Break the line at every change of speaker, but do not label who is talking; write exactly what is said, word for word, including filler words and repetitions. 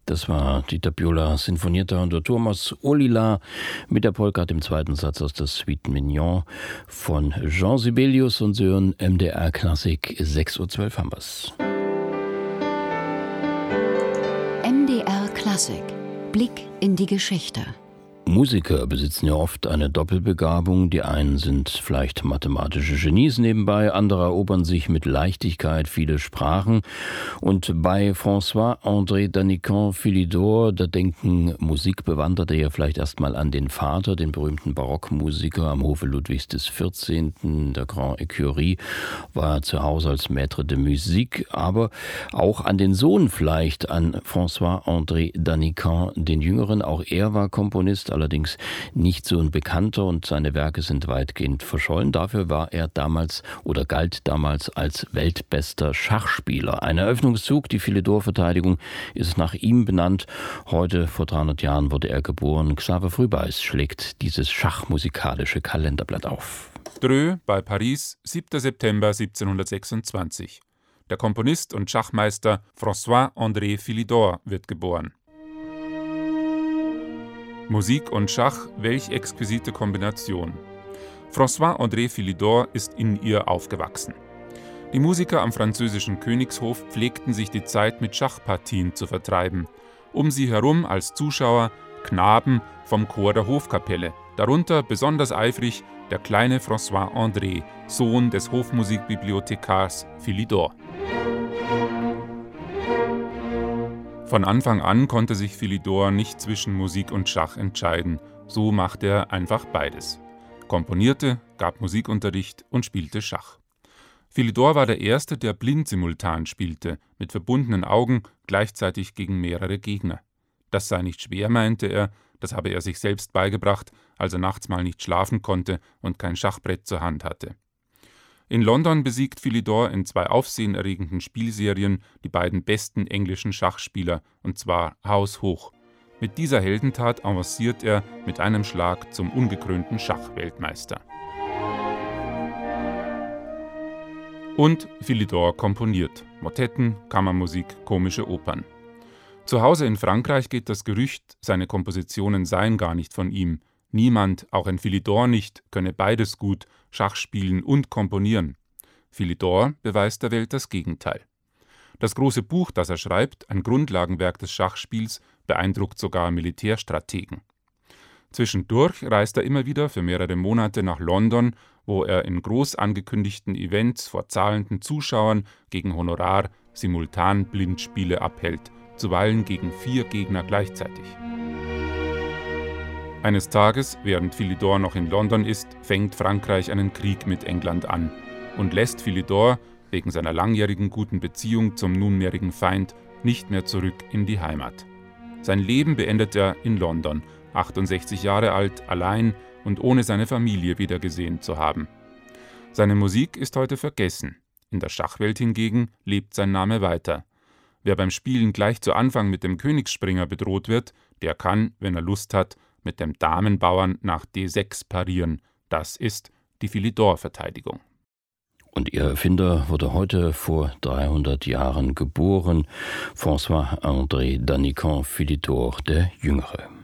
Das war die Tapiola Sinfonietta unter Thomas Ohlila mit der Polka, dem zweiten Satz aus der Suite Mignon von Jean Sibelius und Sören. M D R Klassik, sechs Uhr zwölf haben wir's.
M D R Klassik, Blick in die Geschichte.
Musiker besitzen ja oft eine Doppelbegabung. Die einen sind vielleicht mathematische Genies nebenbei, andere erobern sich mit Leichtigkeit viele Sprachen. Und bei François-André Danican-Philidor, da denken Musikbewanderte ja vielleicht erstmal an den Vater, den berühmten Barockmusiker am Hofe Ludwigs des vierzehnten Der Grand Écurie, war zu Hause als Maître de Musique, aber auch an den Sohn vielleicht, an François-André Danican, den Jüngeren. Auch er war Komponist, allerdings nicht so ein bekannter, und seine Werke sind weitgehend verschollen. Dafür war er damals oder galt damals als weltbester Schachspieler. Ein Eröffnungszug, die Philidor-Verteidigung, ist nach ihm benannt. Heute, vor dreihundert Jahren, wurde er geboren. Xaver Frühbeis schlägt dieses schachmusikalische Kalenderblatt auf.
Dreux bei Paris, siebter September siebzehnhundertsechsundzwanzig. Der Komponist und Schachmeister François-André Philidor wird geboren. Musik und Schach, welch exquisite Kombination. François-André Philidor ist in ihr aufgewachsen. Die Musiker am französischen Königshof pflegten sich die Zeit mit Schachpartien zu vertreiben. Um sie herum als Zuschauer Knaben vom Chor der Hofkapelle, darunter besonders eifrig der kleine François-André, Sohn des Hofmusikbibliothekars Philidor. Von Anfang an konnte sich Philidor nicht zwischen Musik und Schach entscheiden. So machte er einfach beides. Komponierte, gab Musikunterricht und spielte Schach. Philidor war der Erste, der blind simultan spielte, mit verbundenen Augen, gleichzeitig gegen mehrere Gegner. Das sei nicht schwer, meinte er, das habe er sich selbst beigebracht, als er nachts mal nicht schlafen konnte und kein Schachbrett zur Hand hatte. In London besiegt Philidor in zwei aufsehenerregenden Spielserien die beiden besten englischen Schachspieler, und zwar haushoch. Mit dieser Heldentat avanciert er mit einem Schlag zum ungekrönten Schachweltmeister. Und Philidor komponiert Motetten, Kammermusik, komische Opern. Zu Hause in Frankreich geht das Gerücht, seine Kompositionen seien gar nicht von ihm. Niemand, auch ein Philidor nicht, könne beides gut, Schach spielen und komponieren. Philidor beweist der Welt das Gegenteil. Das große Buch, das er schreibt, ein Grundlagenwerk des Schachspiels, beeindruckt sogar Militärstrategen. Zwischendurch reist er immer wieder für mehrere Monate nach London, wo er in groß angekündigten Events vor zahlenden Zuschauern gegen Honorar simultan Blindspiele abhält, zuweilen gegen vier Gegner gleichzeitig. Eines Tages, während Philidor noch in London ist, fängt Frankreich einen Krieg mit England an und lässt Philidor wegen seiner langjährigen guten Beziehung zum nunmehrigen Feind nicht mehr zurück in die Heimat. Sein Leben beendet er in London, achtundsechzig Jahre alt, allein und ohne seine Familie wiedergesehen zu haben. Seine Musik ist heute vergessen. In der Schachwelt hingegen lebt sein Name weiter. Wer beim Spielen gleich zu Anfang mit dem Königsspringer bedroht wird, der kann, wenn er Lust hat, mit dem Damenbauern nach D sechs parieren. Das ist die Philidor-Verteidigung.
Und ihr Erfinder wurde heute vor dreihundert Jahren geboren, François-André Danican Philidor der Jüngere.